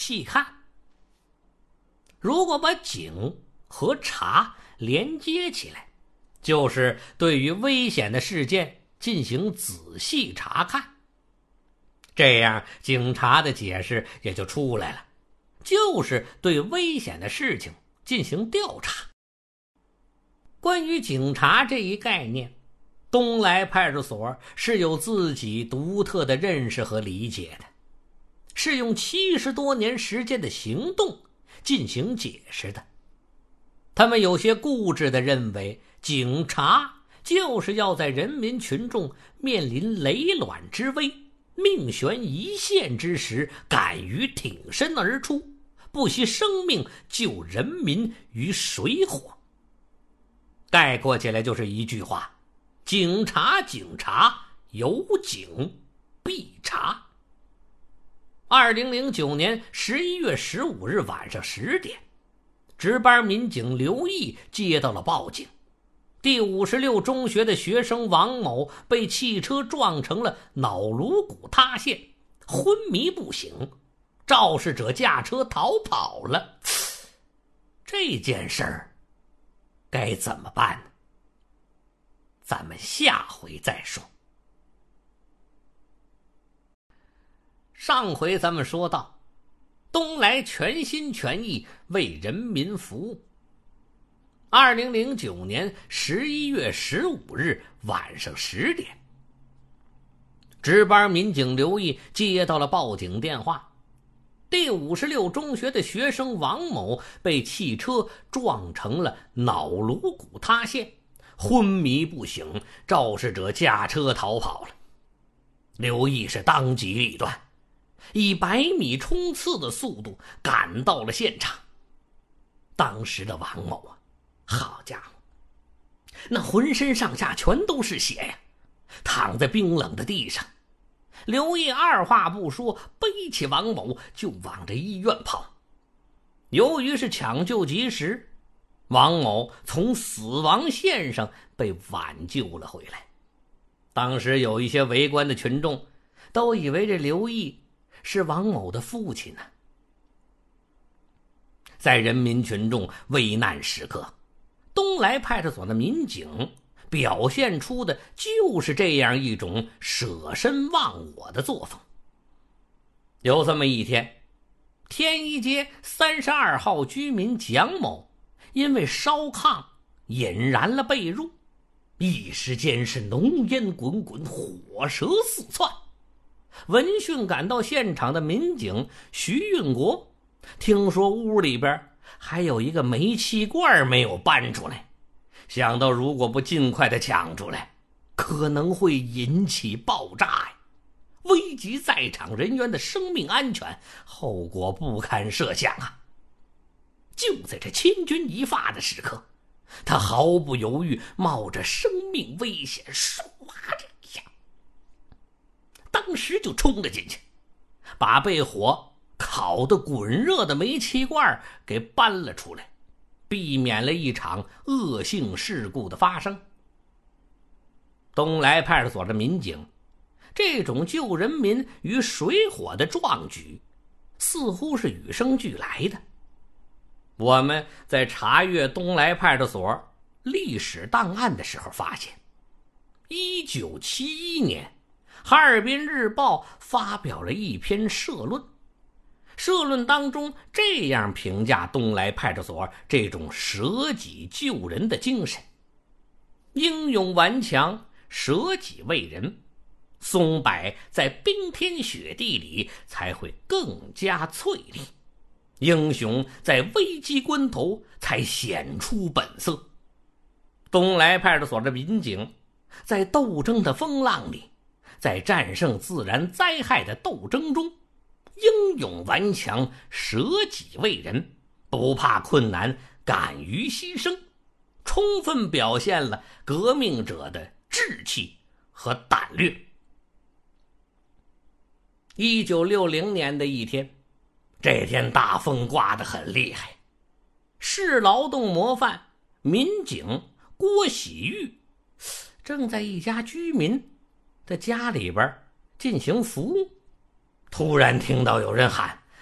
细看。如果把警和察连接起来，就是对于危险的事件进行仔细查看。这样警察的解释也就出来了，就是对危险的事情进行调查。关于警察这一概念，东来派出所是有自己独特的认识和理解的，是用70多年时间的行动进行解释的。他们有些固执地认为，警察就是要在人民群众面临雷卵之危、命悬一线之时，敢于挺身而出，不惜生命救人民于水火。概括起来就是一句话：警察，有警必查。2009年11月15日晚上10点，值班民警刘毅接到了报警，第56中学的学生王某被汽车撞成了脑颅骨塌陷，昏迷不醒，肇事者驾车逃跑了。这件事儿该怎么办呢？咱们下回再说。上回咱们说到，东来全心全意为人民服务。2009年11月15日晚上10点，值班民警刘毅接到了报警电话，第56中学的学生王某被汽车撞成了脑颅骨塌陷，昏迷不醒，肇事者驾车逃跑了。刘毅是当机立断，以100米冲刺的速度赶到了现场。当时的王某啊，好家伙，那浑身上下全都是血呀，躺在冰冷的地上。刘毅二话不说，背起王某就往这医院跑。由于是抢救及时，王某从死亡线上被挽救了回来。当时有一些围观的群众都以为这刘毅是王某的父亲呢。在人民群众危难时刻，东来派出所的民警表现出的就是这样一种舍身忘我的作风。有这么一天，天一街32号居民蒋某因为烧炕引燃了被褥，一时间是浓烟滚滚，火舌四窜。闻讯赶到现场的民警徐运国听说屋里边还有一个煤气罐没有搬出来，想到如果不尽快的抢出来，可能会引起爆炸呀，危及在场人员的生命安全，后果不堪设想啊！就在这千钧一发的时刻，他毫不犹豫，冒着生命危险，唰的一下，当时就冲了进去，把被火烤得滚热的煤气罐给搬了出来，避免了一场恶性事故的发生。东来派出所的民警这种救人民于水火的壮举似乎是与生俱来的。我们在查阅东来派出所历史档案的时候发现，1971年哈尔滨日报发表了一篇社论，社论当中这样评价东来派出所这种舍己救人的精神：英勇顽强，舍己为人，松柏在冰天雪地里才会更加翠丽，英雄在危机关头才显出本色。东来派出所的民警在斗争的风浪里，在战胜自然灾害的斗争中，英勇顽强，舍己为人，不怕困难，敢于牺牲，充分表现了革命者的志气和胆略。1960年的一天，这天大风刮得很厉害，市劳动模范民警郭喜玉正在一家居民的家里边进行服务，突然听到有人喊：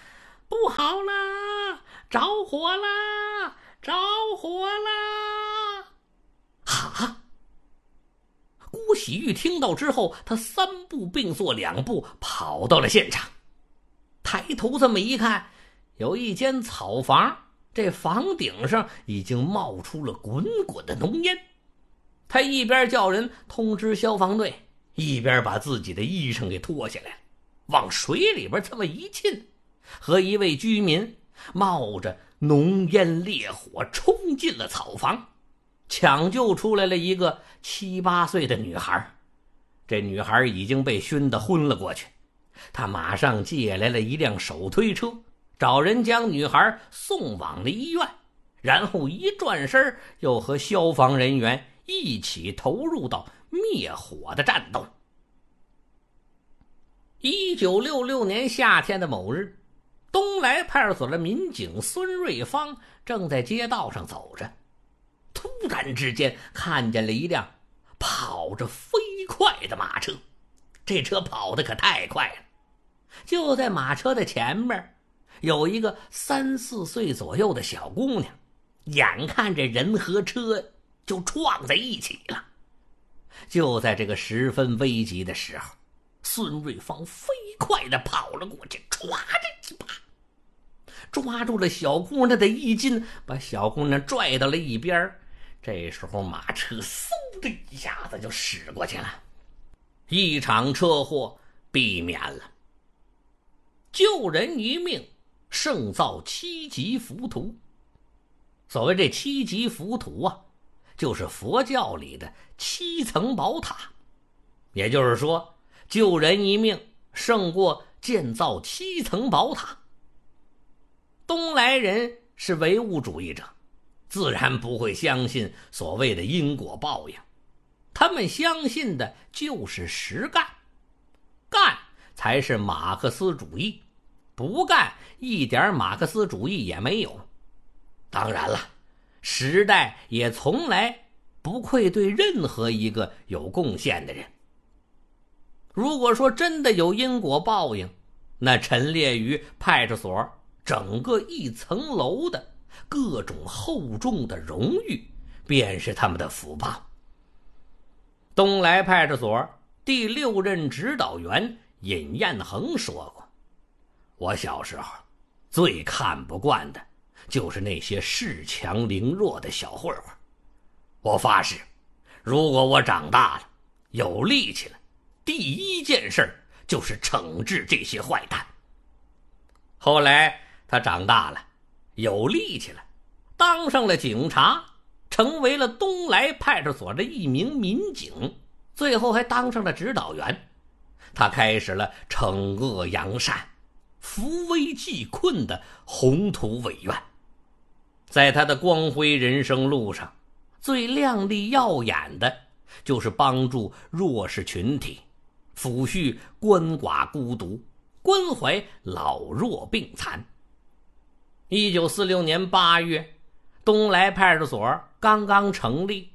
不好啦，着火啦，着火啦！哈！郭喜玉听到之后，他3步并作2步跑到了现场。抬头这么一看，有一间草房，这房顶上已经冒出了滚滚的浓烟。他一边叫人通知消防队，一边把自己的衣裳给脱下来，往水里边这么一浸，和一位居民冒着浓烟烈火冲进了草房，抢救出来了一个7、8岁的女孩。这女孩已经被熏得昏了过去，他马上借来了一辆手推车，找人将女孩送往了医院，然后一转身又和消防人员一起投入到灭火的战斗。1966年夏天的某日，东来派出所的民警孙瑞芳正在街道上走着，突然之间看见了一辆跑着飞快的马车。这车跑得可太快了，就在马车的前面有一个3、4岁左右的小姑娘，眼看着人和车就撞在一起了。就在这个十分危急的时候，孙瑞芳飞快地跑了过去，唰的一把抓住了小姑娘的衣襟，把小姑娘拽到了一边。这时候马车嗖的一下子就驶过去了，一场车祸避免了。救人一命胜造7级浮屠。所谓这7级浮屠啊，就是佛教里的7层宝塔，也就是说救人一命胜过建造7层宝塔。东来人是唯物主义者，自然不会相信所谓的因果报应，他们相信的就是实干，干才是马克思主义，不干一点马克思主义也没有。当然了，时代也从来不愧对任何一个有贡献的人。如果说真的有因果报应，那陈列于派出所整个1层楼的各种厚重的荣誉，便是他们的福报。东来派出所第6任指导员尹彦恒说过，我小时候最看不惯的就是那些恃强凌弱的小混混。我发誓，如果我长大了有力气了，第一件事就是惩治这些坏蛋。后来他长大了有力气了，当上了警察，成为了东来派出所的一名民警，最后还当上了指导员。他开始了惩恶扬善、扶危济困的宏图伟愿。在他的光辉人生路上，最亮丽耀眼的就是帮助弱势群体，抚恤鳏寡孤独，关怀老弱病残。1946年8月，东来派出所刚刚成立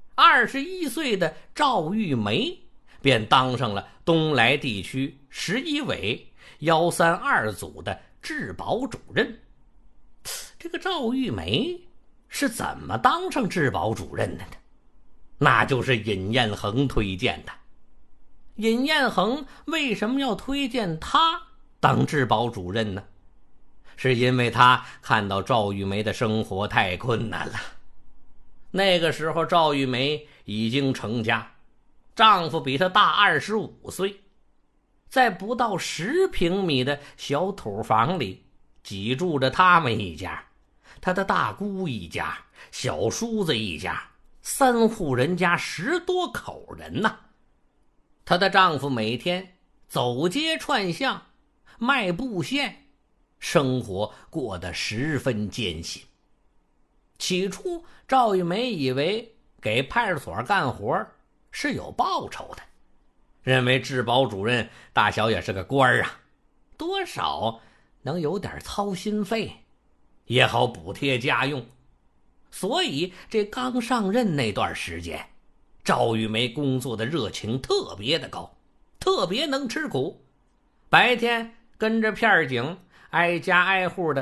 ，21岁的赵玉梅便当上了东来地区11委132组的治保主任。这个赵玉梅是怎么当上治保主任的呢？那就是尹彦恒推荐的。尹彦恒为什么要推荐他当治保主任呢？是因为他看到赵玉梅的生活太困难了。那个时候赵玉梅已经成家，丈夫比她大25岁，在不到10平米的小土房里挤住着他们一家，她的大姑一家，小叔子一家，3户人家10多口人呐。她的丈夫每天走街串巷卖布线，生活过得十分艰辛。起初赵玉梅以为给派出所干活是有报酬的，认为治保主任大小也是个官啊，多少能有点操心费，也好补贴家用。所以这刚上任那段时间，赵玉梅工作的热情特别的高，特别能吃苦。白天跟着片警挨家挨户的